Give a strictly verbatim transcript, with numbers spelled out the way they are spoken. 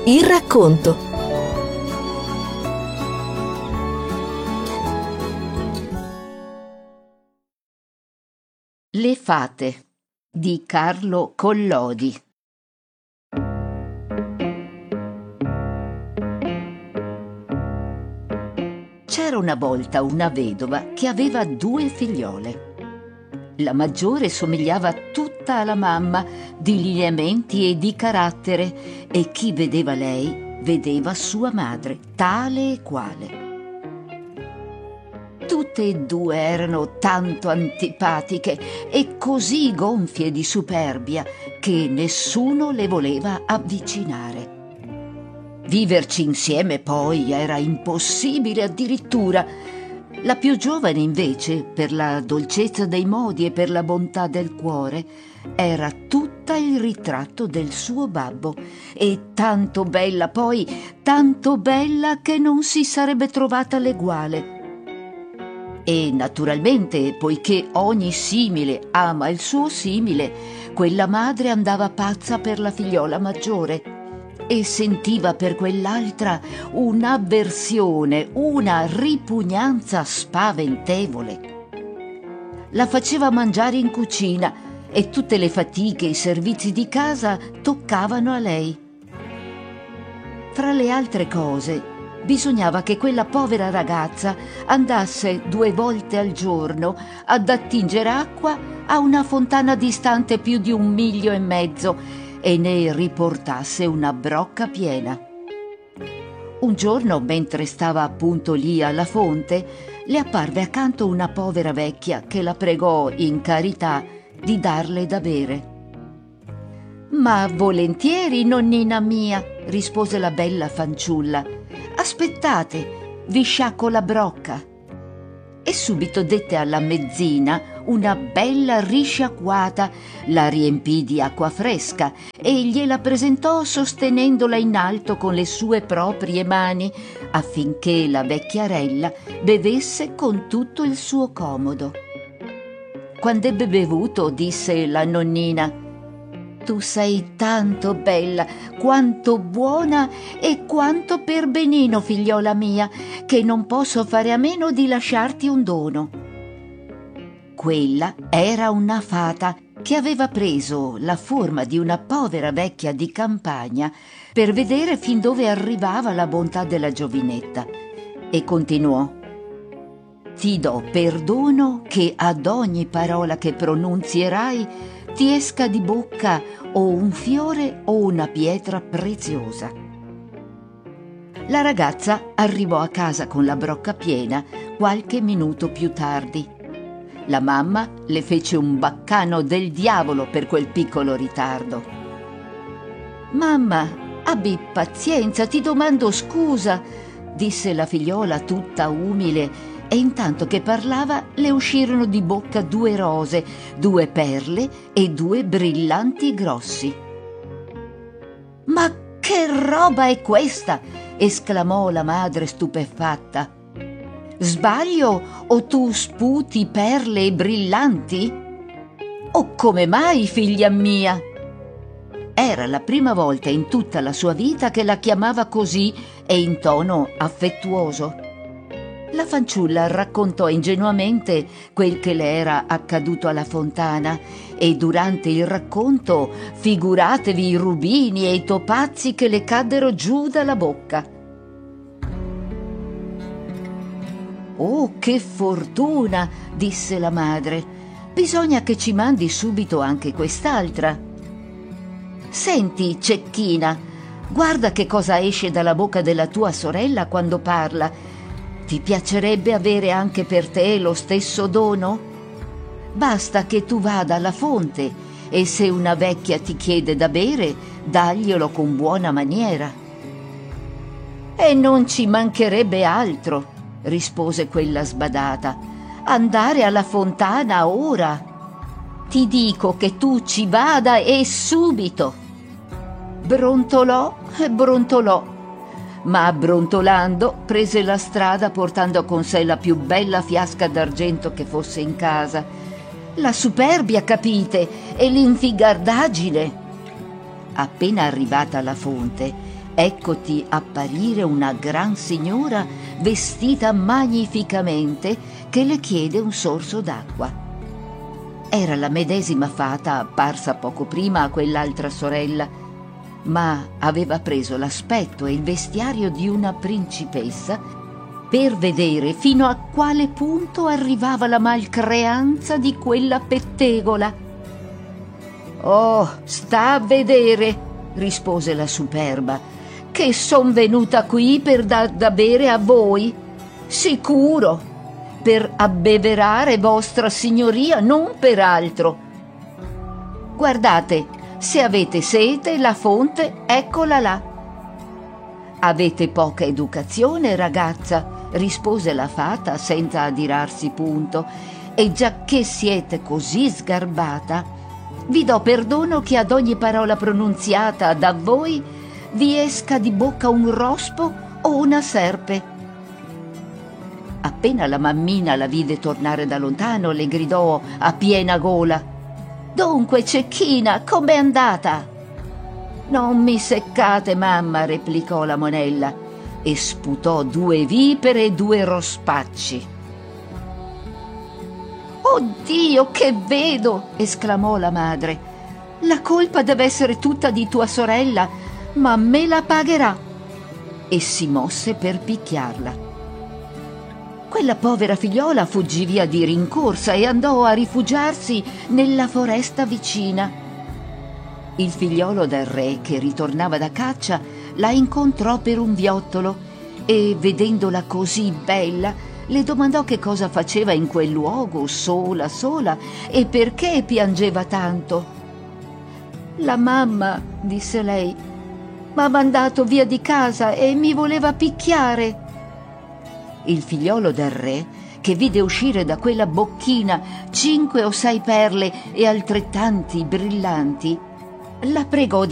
Il racconto. Le fate di Carlo Collodi. C'era una volta una vedova che aveva due figliole. La maggiore somigliava tutta alla mamma, di lineamenti e di carattere, e chi vedeva lei vedeva sua madre, tale e quale. Tutte e due erano tanto antipatiche e così gonfie di superbia che nessuno le voleva avvicinare. Viverci insieme poi era impossibile addirittura. La più giovane invece, per la dolcezza dei modi e per la bontà del cuore, era tutta il ritratto del suo babbo, e tanto bella poi, tanto bella che non si sarebbe trovata l'eguale. E naturalmente, poiché ogni simile ama il suo simile, quella madre andava pazza per la figliola maggiore e sentiva per quell'altra un'avversione, una ripugnanza spaventevole. La faceva mangiare in cucina e tutte le fatiche e i servizi di casa toccavano a lei. Fra le altre cose, bisognava che quella povera ragazza andasse due volte al giorno ad attingere acqua a una fontana distante più di un miglio e mezzo e ne riportasse una brocca piena. Un giorno, mentre stava appunto lì alla fonte, le apparve accanto una povera vecchia che la pregò in carità di darle da bere. «Ma volentieri, nonnina mia», rispose la bella fanciulla. «Aspettate, vi sciacco la brocca». E subito dette alla mezzina una bella risciacquata, la riempì di acqua fresca e gliela presentò sostenendola in alto con le sue proprie mani, affinché la vecchiarella bevesse con tutto il suo comodo. Quand'ebbe bevuto, disse la nonnina: «Tu sei tanto bella, quanto buona e quanto perbenino, figliola mia, che non posso fare a meno di lasciarti un dono». Quella era una fata che aveva preso la forma di una povera vecchia di campagna per vedere fin dove arrivava la bontà della giovinetta, e continuò: «Ti do perdono che ad ogni parola che pronunzierai ti esca di bocca o un fiore o una pietra preziosa». La ragazza arrivò a casa con la brocca piena qualche minuto più tardi. La mamma le fece un baccano del diavolo per quel piccolo ritardo. «Mamma, abbi pazienza, ti domando scusa», disse la figliola tutta umile, e intanto che parlava le uscirono di bocca due rose, due perle e due brillanti grossi. «Ma che roba è questa?» esclamò la madre stupefatta. «Sbaglio o tu sputi perle e brillanti? O come mai, figlia mia?» Era la prima volta in tutta la sua vita che la chiamava così e in tono affettuoso. La fanciulla raccontò ingenuamente quel che le era accaduto alla fontana, e durante il racconto figuratevi i rubini e i topazi che le caddero giù dalla bocca. «Oh, che fortuna!» disse la madre. «Bisogna che ci mandi subito anche quest'altra. Senti, Cecchina, guarda che cosa esce dalla bocca della tua sorella quando parla. Ti piacerebbe avere anche per te lo stesso dono? Basta che tu vada alla fonte e se una vecchia ti chiede da bere, daglielo con buona maniera». «E non ci mancherebbe altro», rispose quella sbadata, «andare alla fontana ora. Ti dico che tu ci vada e subito». Brontolò e brontolò, ma brontolando prese la strada portando con sé la più bella fiasca d'argento che fosse in casa. La superbia, capite, e l'infigardaggine. Appena arrivata alla fonte, eccoti apparire una gran signora vestita magnificamente che le chiede un sorso d'acqua. Era la medesima fata apparsa poco prima a quell'altra sorella, ma aveva preso l'aspetto e il vestiario di una principessa per vedere fino a quale punto arrivava la malcreanza di quella pettegola. «Oh, sta a vedere», rispose la Superba, «che son venuta qui per dar da bere a voi. Sicuro, per abbeverare vostra signoria, non per altro. Guardate, se avete sete, la fonte, eccola là». «Avete poca educazione, ragazza», rispose la fata senza adirarsi punto, «e giacché siete così sgarbata, vi do perdono che ad ogni parola pronunziata da voi vi esca di bocca un rospo o una serpe». Appena la mammina la vide tornare da lontano, le gridò a piena gola: «Dunque, cecchina, com'è andata?» «Non mi seccate, mamma», replicò la monella, e sputò due vipere e due rospacci. «Oh Dio, che vedo!» esclamò la madre. «La colpa deve essere tutta di tua sorella, ma me la pagherà!» E si mosse per picchiarla. Quella povera figliola fuggì via di rincorsa e andò a rifugiarsi nella foresta vicina. Il figliolo del re, che ritornava da caccia, la incontrò per un viottolo e, vedendola così bella, le domandò che cosa faceva in quel luogo, sola, sola, e perché piangeva tanto. «La mamma», disse lei, «m'ha mandato via di casa e mi voleva picchiare». Il figliolo del re, che vide uscire da quella bocchina cinque o sei perle e altrettanti brillanti, la pregò